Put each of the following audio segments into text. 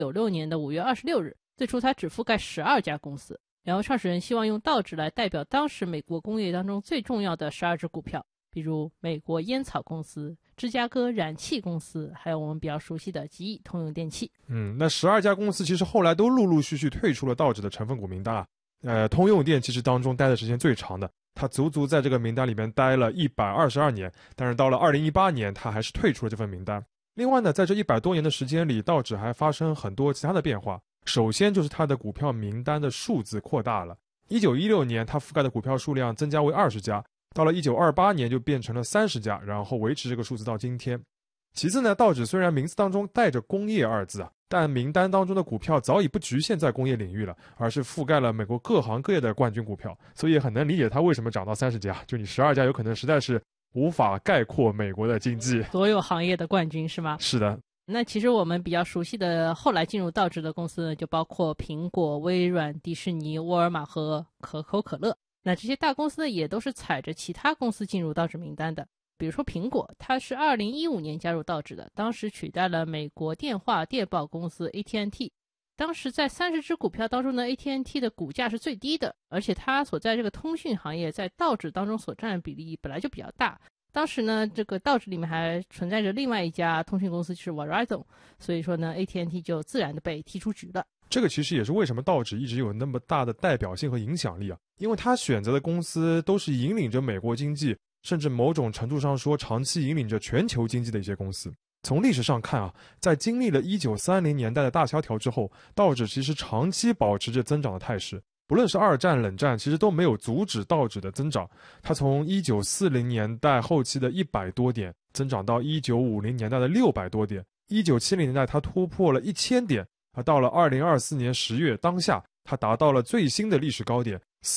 1996年的5月26日，最初它只覆盖12家公司，然后创始人希望用道指来代表当时美国工业当中最重要的12只股票，比如美国烟草公司、芝加哥燃气公司，还有我们比较熟悉的极易通用电器。 那12家公司其实后来都陆陆续续退出了道指的成分股名单啊。通用电气是当中待的时间最长的，它足足在这个名单里面待了122年，但是到了2018年，它还是退出了这份名单。另外呢，在这100多年的时间里，道指还发生很多其他的变化。首先就是它的股票名单的数字扩大了。1916年，它覆盖的股票数量增加为20家，到了1928年就变成了30家，然后维持这个数字到今天。其次呢，道指虽然名字当中带着工业2字啊，但名单当中的股票早已不局限在工业领域了，而是覆盖了美国各行各业的冠军股票，所以也很能理解它为什么涨到30家，就你12家有可能实在是无法概括美国的经济。 所有行业的冠军是吗？ 是的。 那其实我们比较熟悉的后来进入道指的公司呢，就包括苹果、微软、迪士尼、沃尔玛和可口可乐。那这些大公司呢，也都是踩着其他公司进入道指名单的。比如说苹果，它是2015年加入道指的，当时取代了美国电话电报公司 AT&T。当时在30只股票当中呢， AT&T 的股价是最低的，而且它所在这个通讯行业在道指当中所占的比例本来就比较大。当时呢，这个道指里面还存在着另外一家通讯公司，就是 Verizon， 所以说呢 AT&T 就自然的被踢出局了。 这个其实也是为什么道指一直有那么大的代表性和影响力啊，因为他选择的公司都是引领着美国经济，甚至某种程度上说长期引领着全球经济的一些公司。从历史上看啊，在经历了1930年代的大萧条之后，道指其实长期保持着增长的态势。不论是二战、冷战，其实都没有阻止道指的增长。它从1940年代后期的100多点增长到1950年代的600多点，1970年代它突破了1000点，到了2024年10月当下，它达到了最新的历史高点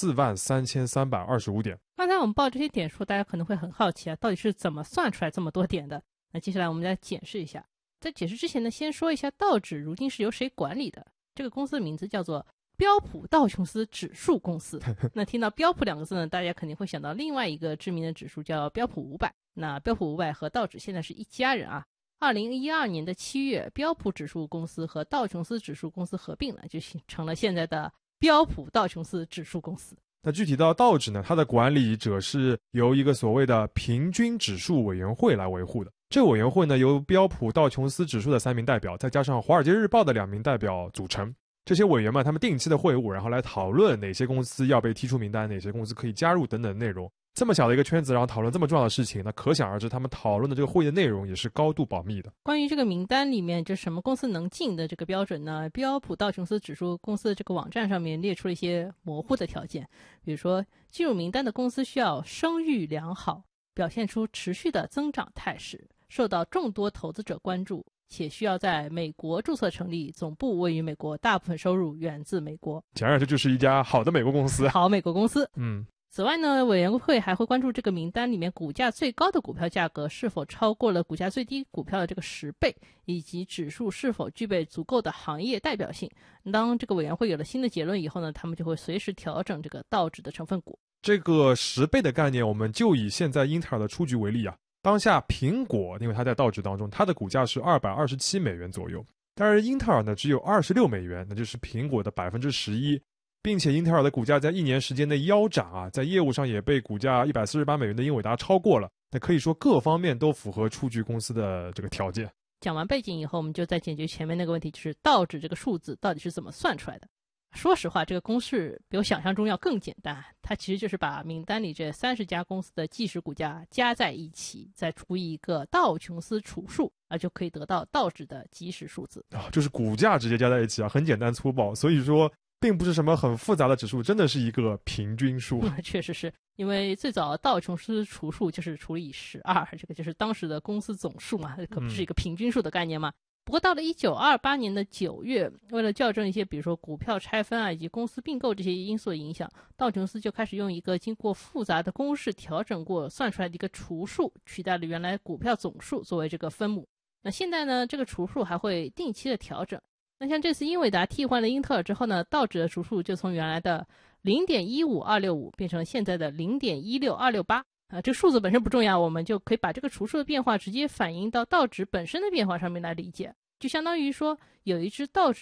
43325点。 刚才我们报这些点数，大家可能会很好奇啊，到底是怎么算出来这么多点的？那接下来我们来解释一下。在解释之前呢，先说一下道指如今是由谁管理的。这个公司的名字叫做标普道琼斯指数公司。那听到标普2个字呢，大家肯定会想到另外一个知名的指数叫标普500。那标普500和道指现在是一家人啊。2012年的7月，标普指数公司和道琼斯指数公司合并了，就成了现在的标普道琼斯指数公司。 那具体到道指呢，它的管理者是由一个所谓的平均指数委员会来维护的。这个委员会呢，由标普道琼斯指数的3名代表，再加上华尔街日报的2名代表组成。这些委员们他们定期的会晤，然后来讨论哪些公司要被踢出名单，哪些公司可以加入等等内容。这么小的一个圈子，然后讨论这么重要的事情，那可想而知他们讨论的这个会议的内容也是高度保密的。 关于这个名单里面就什么公司能进的这个标准呢，标普道琼斯指数公司的这个网站上面列出了一些模糊的条件，比如说进入名单的公司需要声誉良好，表现出持续的增长态势，受到众多投资者关注，且需要在美国注册成立，总部位于美国，大部分收入源自美国。 显然这就是一家好的美国公司。 好美国公司。 此外呢，委员会还会关注这个名单里面股价最高的股票价格是否超过了股价最低股票的这个10倍，以及指数是否具备足够的行业代表性。当这个委员会有了新的结论以后呢，他们就会随时调整这个道指的成分股。 这个10倍的概念，我们就以现在英特尔的出局为例啊。当下苹果因为它在道指当中，它的股价是227美元左右，但是英特尔呢只有26美元，那就是苹果的11%，并且英特尔的股价在1年时间内腰斩啊，在业务上也被股价148美元的英伟达超过了。那可以说各方面都符合出局公司的这个条件。 讲完背景以后，我们就再解决前面那个问题，就是道指这个数字到底是怎么算出来的。说实话，这个公式比我想象中要更简单，它其实就是把名单里这30家公司的即时股价加在一起，再除以一个道琼斯除数，就可以得到道指的即时数字。 就是股价直接加在一起啊，很简单粗暴，所以说并不是什么很复杂的指数，真的是一个平均数。 确实是，因为最早道琼斯除数就是除以12，这个就是当时的公司总数嘛，可不是一个平均数的概念嘛。不过到了1928年的9月，为了校正一些比如说股票拆分以及公司并购这些因素的影响，道琼斯就开始用一个经过复杂的公式调整过算出来的一个除数，取代了原来股票总数作为这个分母。那现在呢，这个除数还会定期的调整。那像这次英伟达替换了英特尔之后呢，道指的除数就从原来的 0.15265 变成现在的 0.16268。这个数字本身不重要，我们就可以把这个除数的变化直接反映到道指本身的变化上面来理解。就相当于说， 有一只道指